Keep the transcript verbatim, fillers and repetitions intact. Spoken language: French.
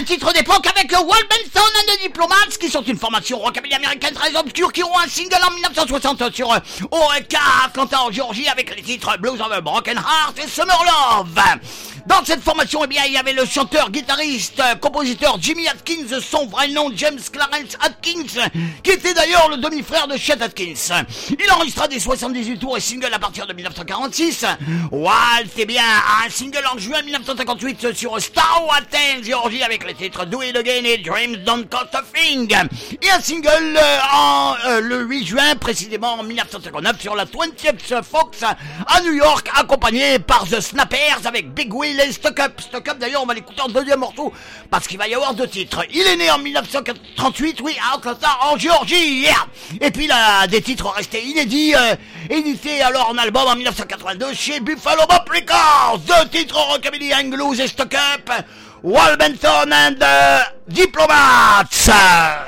titre d'époque avec Walt Benson and the Diplomats, qui sont une formation rockabilly américaine très obscure, qui ont un single en mille neuf cent soixante sur O K Atlanta en Géorgie avec les titres Blues of a Broken Heart et Summer Love. Dans cette formation, eh bien, il y avait le chanteur, guitariste, compositeur Jimmy Atkins, son vrai nom James Clarence Atkins, qui était d'ailleurs le demi-frère de Chet Atkins. Il enregistra des soixante-dix-huit tours et singles à partir de mille neuf cent quarante-six. Walt, eh bien, a un single en juin mille neuf cent cinquante-huit sur Star Athens, Géorgie, avec les titres Do It Again et Dreams Don't Cost a Thing. Et un single euh, en euh, le huit juin, précisément en mille neuf cent cinquante-neuf, sur la twentieth Fox à New York, accompagné par The Snappers avec Big Will et Stuck Up. Stuck Up, d'ailleurs, on va l'écouter en deuxième morceau, parce qu'il va y avoir deux titres. Il est né en mille neuf cent trente-huit, oui, à Atlanta, en Géorgie, yeah. Et puis, il a des titres restés inédits, euh, édités alors en album en mille neuf cent quatre-vingt-deux chez Buffalo Bop Records. Deux titres rockabilly and blues et Stuck Up, Walt Benson and the Diplomats.